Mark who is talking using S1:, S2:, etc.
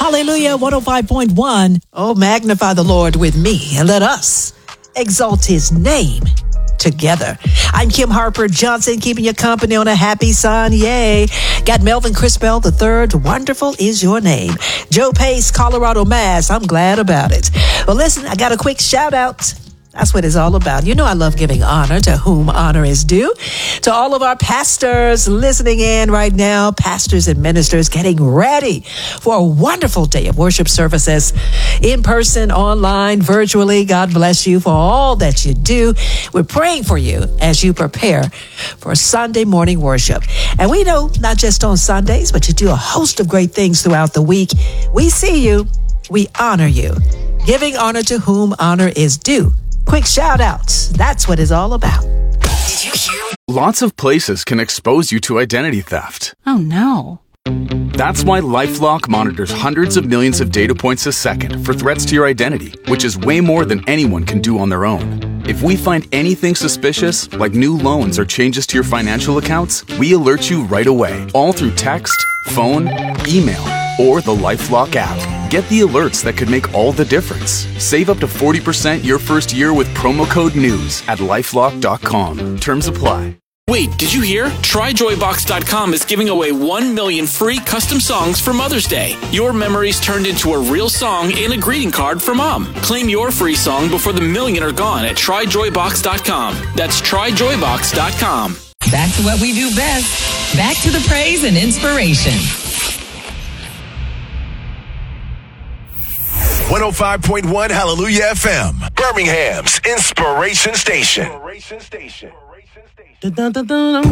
S1: Hallelujah, 105.1. Oh, magnify the Lord with me and let us exalt his name together. I'm Kim Harper Johnson, keeping you company on a happy Sunday. Got Melvin Crispell III. Wonderful is your name. Joe Pace, Colorado, Mass. I'm glad about it. Well, listen, I got a quick shout out. That's what it's all about. You know, I love giving honor to whom honor is due. To all of our pastors listening in right now, pastors and ministers getting ready for a wonderful day of worship services in person, online, virtually. God bless you for all that you do. We're praying for you as you prepare for Sunday morning worship. And we know not just on Sundays, but you do a host of great things throughout the week. We see you. We honor you. Giving honor to whom honor is due. Quick shout outs. That's what it's all about.
S2: Did you hear? Lots of places can expose you to identity theft.
S3: Oh no.
S2: That's why LifeLock monitors hundreds of millions of data points a second for threats to your identity, which is way more than anyone can do on their own. If we find anything suspicious, like new loans or changes to your financial accounts, we alert you right away, all through text, phone, email, or the LifeLock app. Get the alerts that could make all the difference. Save up to 40% your first year with promo code NEWS at LifeLock.com. Terms apply.
S4: Wait, did you hear? TryJoyBox.com is giving away 1 million free custom songs for Mother's Day. Your memories turned into a real song and a greeting card for Mom. Claim your free song before the million are gone at TryJoyBox.com. That's TryJoyBox.com.
S5: Back to what we do best. Back to the praise and inspiration.
S6: 105.1 Hallelujah FM, Birmingham's Inspiration Station.